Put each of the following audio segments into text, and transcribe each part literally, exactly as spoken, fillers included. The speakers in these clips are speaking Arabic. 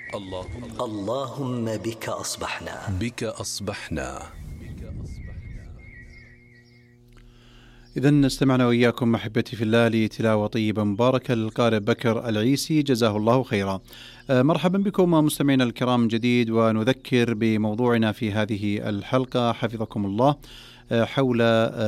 اللهم اللهم بك أصبحنا بك أصبحنا. إذن استمعنا وإياكم أحبتي في الله لتلاوة طيبة مباركة للقارئ بكر العيسي جزاه الله خيرا. مرحبا بكم مستمعينا الكرام من جديد، ونذكر بموضوعنا في هذه الحلقة حفظكم الله حول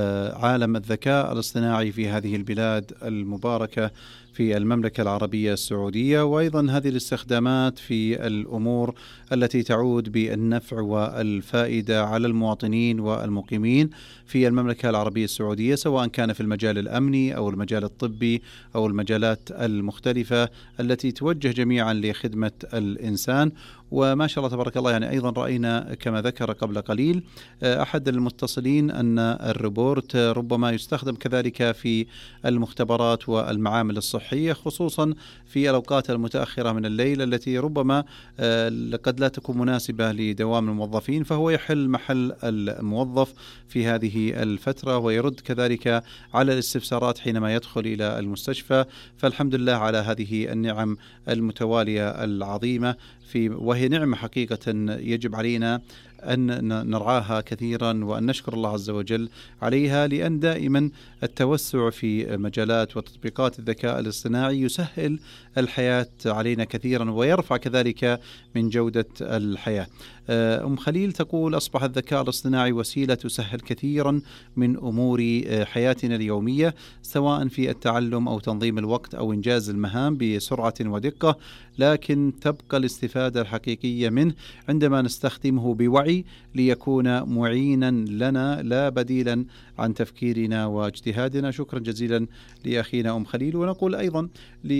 عالم الذكاء الاصطناعي في هذه البلاد المباركة في المملكة العربية السعودية، وأيضا هذه الاستخدامات في الأمور التي تعود بالنفع والفائدة على المواطنين والمقيمين في المملكة العربية السعودية، سواء كان في المجال الأمني أو المجال الطبي أو المجالات المختلفة التي توجه جميعا لخدمة الإنسان. وما شاء الله تبارك الله، يعني أيضا رأينا كما ذكر قبل قليل أحد المتصلين أن الروبورت ربما يستخدم كذلك في المختبرات والمعامل الصحية، خصوصا في الأوقات المتأخرة من الليل التي ربما قد لا تكون مناسبة لدوام الموظفين، فهو يحل محل الموظف في هذه الفترة ويرد كذلك على الاستفسارات حينما يدخل إلى المستشفى. فالحمد لله على هذه النعم المتوالية العظيمة، في وهي نعمة حقيقة يجب علينا أن نرعاها كثيرا وأن نشكر الله عز وجل عليها، لأن دائما التوسع في مجالات وتطبيقات الذكاء الاصطناعي يسهل الحياة علينا كثيرا ويرفع كذلك من جودة الحياة. أم خليل تقول: أصبح الذكاء الاصطناعي وسيلة تسهل كثيرا من أمور حياتنا اليومية، سواء في التعلم أو تنظيم الوقت أو إنجاز المهام بسرعة ودقة، لكن تبقى الاستفادة الحقيقية منه عندما نستخدمه بوعي ليكون معينا لنا لا بديلا عن تفكيرنا واجتهادنا. شكرا جزيلا لأخينا أم خليل. ونقول أيضا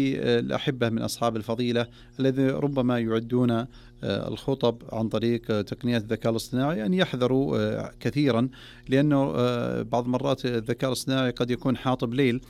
للأحبة من أصحاب الفضيلة الذين ربما يعدون الخطب عن طريق تقنيات الذكاء الاصطناعي أن يحذروا كثيرا، لأنه بعض مرات الذكاء الاصطناعي قد يكون حاطب ليل،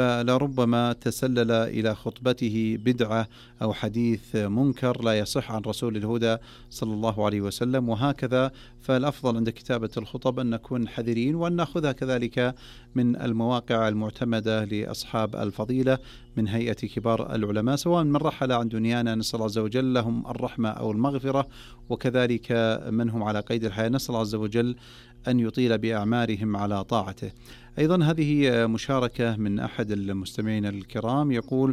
فلربما تسلل إلى خطبته بدعة أو حديث منكر لا يصح عن رسول الهدى صلى الله عليه وسلم، وهكذا. فالأفضل عند كتابة الخطب أن نكون حذرين وأن نأخذها كذلك من المواقع المعتمدة لأصحاب الفضيلة من هيئة كبار العلماء، سواء من رحل عن دنيانا نسأل الله عز وجل لهم الرحمة أو المغفرة، وكذلك من هم على قيد الحياة نسأل الله عز وجل أن يطيل بأعمارهم على طاعته. أيضا هذه مشاركة من أحد المستمعين الكرام يقول: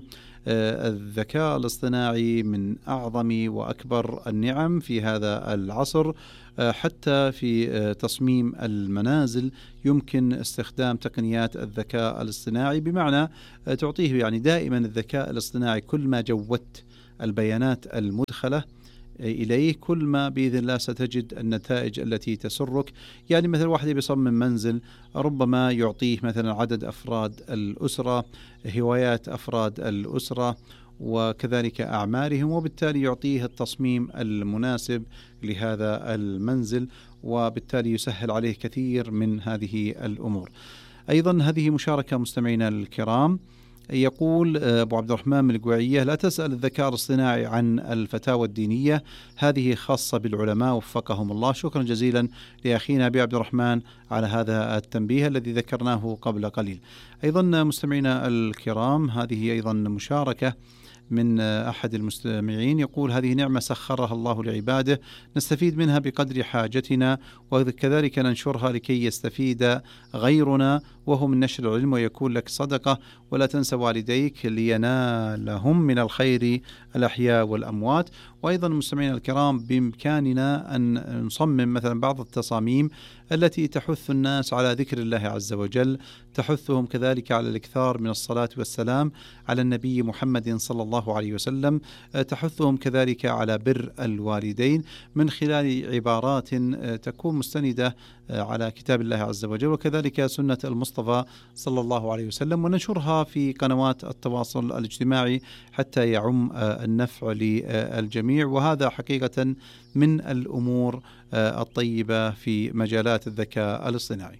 الذكاء الاصطناعي من أعظم وأكبر النعم في هذا العصر، حتى في تصميم المنازل يمكن استخدام تقنيات الذكاء الاصطناعي، بمعنى تعطيه يعني دائما الذكاء الاصطناعي كل ما جودت البيانات المدخلة إليه كل ما بإذن الله ستجد النتائج التي تسرك. يعني مثل واحد بيصمم منزل ربما يعطيه مثلا عدد أفراد الأسرة، هوايات أفراد الأسرة، وكذلك أعمارهم، وبالتالي يعطيه التصميم المناسب لهذا المنزل، وبالتالي يسهل عليه كثير من هذه الأمور. أيضا هذه مشاركة مستمعينا الكرام، يقول أبو عبد الرحمن من القويعية: لا تسأل الذكاء الاصطناعي عن الفتاوى الدينية، هذه خاصة بالعلماء وفقهم الله. شكرا جزيلا لأخينا أبي عبد الرحمن على هذا التنبيه الذي ذكرناه قبل قليل. أيضا مستمعينا الكرام، هذه أيضا مشاركة من أحد المستمعين يقول: هذه نعمة سخرها الله لعباده نستفيد منها بقدر حاجتنا، وكذلك ننشرها لكي يستفيد غيرنا، وهو من نشر العلم ويكون لك صدقة، ولا تنسى والديك لينالهم من الخير الأحياء والأموات. وأيضا المستمعين الكرام، بإمكاننا أن نصمم مثلا بعض التصاميم التي تحث الناس على ذكر الله عز وجل، تحثهم كذلك على الإكثار من الصلاة والسلام على النبي محمد صلى الله عليه وسلم، تحثهم كذلك على بر الوالدين من خلال عبارات تكون مستندة على كتاب الله عز وجل وكذلك سنة المصطفى صلى الله عليه وسلم، وننشرها في قنوات التواصل الاجتماعي حتى يعم النفع للجميع. وهذا حقيقة من الأمور الطيبة في مجالات الذكاء الاصطناعي.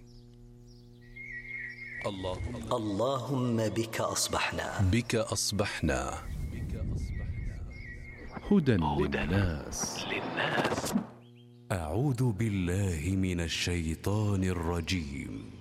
اللهم بك أصبحنا بك أصبحنا هدى للناس. أعوذ بالله من الشيطان الرجيم.